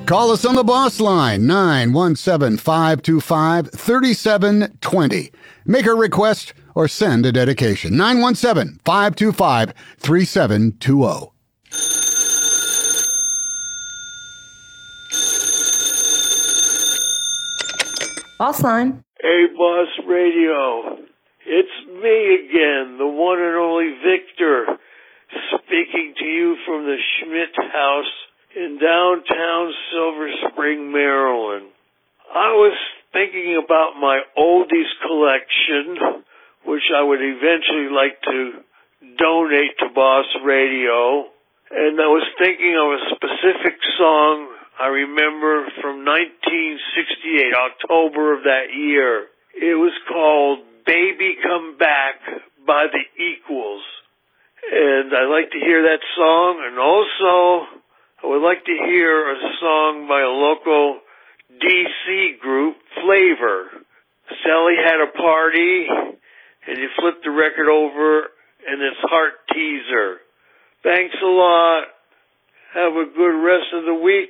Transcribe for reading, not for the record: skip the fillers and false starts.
Call us on the Boss Line, 917-525-3720. Make a request or send a dedication, 917-525-3720. Boss Line. Hey, Boss Radio. It's me again, the one and only Victor, speaking to you from the Schmidt House in downtown Silver Spring, Maryland. I was thinking about my oldies collection, which I would eventually like to donate to Boss Radio, and I was thinking of a specific song I remember from 1968, October of that year. It was called Baby Come Back by the Equals. And I'd like to hear that song, and also I would like to hear a song by a local DC group, Flavor. Sally Had a Party, and you flip the record over, and it's Heart Teaser. Thanks a lot. Have a good rest of the week.